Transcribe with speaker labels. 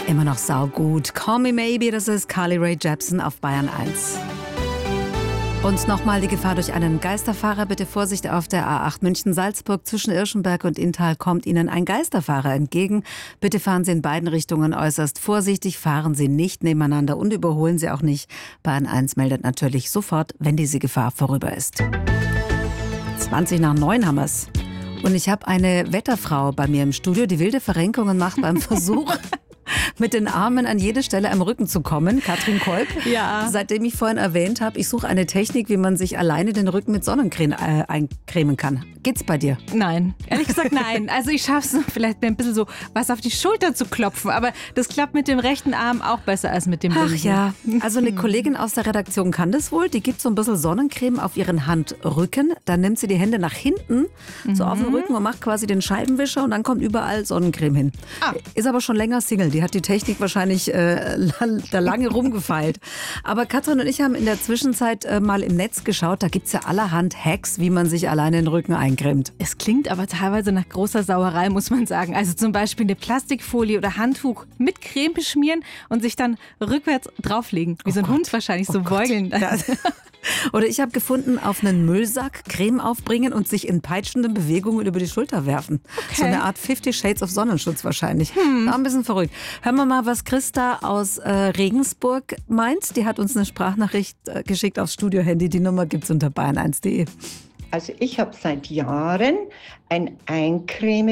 Speaker 1: Immer noch saugut. Call Me Maybe, das ist Carly Rae Jepsen auf Bayern 1. Und nochmal die Gefahr durch einen Geisterfahrer. Bitte Vorsicht auf der A8 München-Salzburg. Zwischen Irschenberg und Inntal kommt Ihnen ein Geisterfahrer entgegen. Bitte fahren Sie in beiden Richtungen äußerst vorsichtig. Fahren Sie nicht nebeneinander und überholen Sie auch nicht. Bayern 1 meldet natürlich sofort, wenn diese Gefahr vorüber ist. 20:09 haben wir's. Und ich habe eine Wetterfrau bei mir im Studio, die wilde Verrenkungen macht beim Versuch, mit den Armen an jede Stelle am Rücken zu kommen. Katrin Kolb.
Speaker 2: Ja.
Speaker 1: Seitdem ich vorhin erwähnt habe, ich suche eine Technik, wie man sich alleine den Rücken mit Sonnencreme eincremen kann. Geht's bei dir?
Speaker 2: Nein, ehrlich gesagt nein. Also ich schaffe es vielleicht mir ein bisschen so was auf die Schulter zu klopfen, aber das klappt mit dem rechten Arm auch besser als mit dem linken.
Speaker 1: Ach ja, also eine Kollegin aus der Redaktion kann das wohl. Die gibt so ein bisschen Sonnencreme auf ihren Handrücken. Dann nimmt sie die Hände nach hinten, so auf den Rücken und macht quasi den Scheibenwischer und dann kommt überall Sonnencreme hin. Ist aber schon länger Single. Die hat die Technik wahrscheinlich da lange rumgefeilt. Aber Katrin und ich haben in der Zwischenzeit mal im Netz geschaut. Da gibt es ja allerhand Hacks, wie man sich alleine den Rücken eincremt.
Speaker 2: Es klingt aber teilweise nach großer Sauerei, muss man sagen. Also zum Beispiel eine Plastikfolie oder Handtuch mit Creme beschmieren und sich dann rückwärts drauflegen. Wie so ein Hund wahrscheinlich, so beugeln.
Speaker 1: Ja. Oder ich habe gefunden, auf einen Müllsack Creme aufbringen und sich in peitschenden Bewegungen über die Schulter werfen. Okay. So eine Art 50 Shades of Sonnenschutz wahrscheinlich. War ein bisschen verrückt. Hören wir mal, was Christa aus Regensburg meint. Die hat uns eine Sprachnachricht geschickt aufs Studio-Handy. Die Nummer gibt's unter bayern1.de.
Speaker 3: Also ich habe seit Jahren ein Eincremen